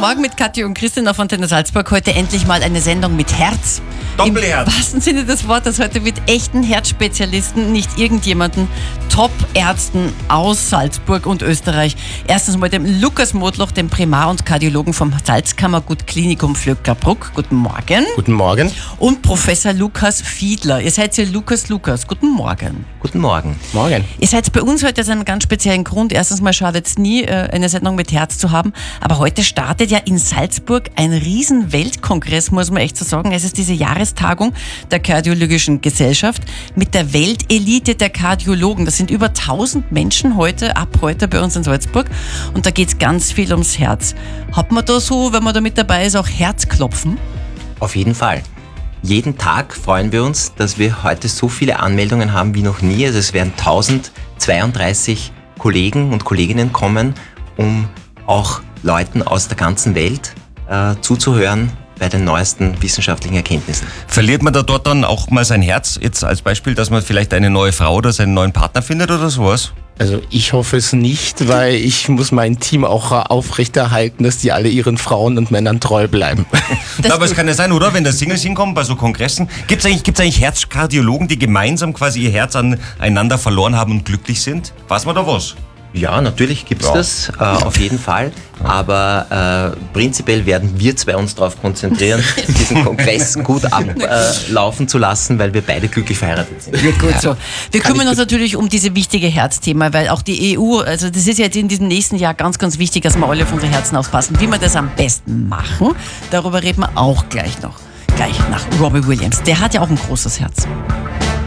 Morgen mit Kathi und Christian auf Antenne Salzburg. Heute endlich mal eine Sendung mit Herz. Doppelherz. Im wahrsten Sinne des Wortes, heute mit echten Herzspezialisten, nicht irgendjemanden, Top-Ärzten aus Salzburg und Österreich. Erstens mal dem Lukas Modloch, dem Primar- und Kardiologen vom Salzkammergut Klinikum Vöcklerbruck. Guten Morgen. Guten Morgen. Und Professor Lukas Fiedler. Ihr seid ja Lukas. Guten Morgen. Guten Morgen. Morgen. Ihr seid bei uns heute aus einem ganz speziellen Grund. Erstens mal schadet es nie, eine Sendung mit Herz zu haben. Aber heute startet ja in Salzburg ein riesen Weltkongress, muss man echt so sagen. Es ist diese Jahrestagung der Kardiologischen Gesellschaft mit der Weltelite der Kardiologen. Das sind über 1000 Menschen ab heute bei uns in Salzburg. Und da geht es ganz viel ums Herz. Hat man da so, wenn man da mit dabei ist, auch Herzklopfen? Auf jeden Fall. Jeden Tag freuen wir uns, dass wir heute so viele Anmeldungen haben wie noch nie. Also es werden 1032 Kollegen und Kolleginnen kommen, um auch Leuten aus der ganzen Welt zuzuhören bei den neuesten wissenschaftlichen Erkenntnissen. Verliert man da dort dann auch mal sein Herz, jetzt als Beispiel, dass man vielleicht eine neue Frau oder seinen neuen Partner findet oder sowas? Also ich hoffe es nicht, weil ich muss mein Team auch aufrechterhalten, dass die alle ihren Frauen und Männern treu bleiben. Aber es kann ja sein, oder? Wenn da Singles hinkommen bei so Kongressen, gibt's eigentlich Herzkardiologen, die gemeinsam quasi ihr Herz aneinander verloren haben und glücklich sind? Weiß man da was? Ja, natürlich gibt's das, auf jeden Fall. Aber prinzipiell werden wir zwei uns darauf konzentrieren, diesen Kongress gut ablaufen zu lassen, weil wir beide glücklich verheiratet sind. Gut so. Wir kümmern uns natürlich um diese wichtige Herzthema, weil auch die EU, also das ist jetzt in diesem nächsten Jahr ganz, ganz wichtig, dass wir alle auf unsere Herzen aufpassen. Wie wir das am besten machen, darüber reden wir auch gleich noch. Gleich nach Robbie Williams. Der hat ja auch ein großes Herz.